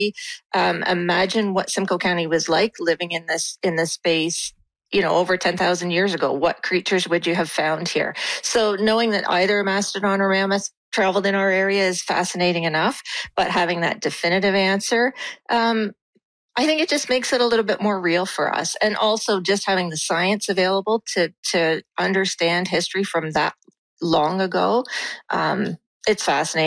Imagine what Simcoe County was like living in this space, over 10,000 years ago. What creatures would you have found here? So knowing that either mastodon or mammoth traveled in our area is fascinating enough, but having that definitive answer, I think it just makes it a little bit more real for us. And also just having the science available to understand history from that long ago. It's fascinating.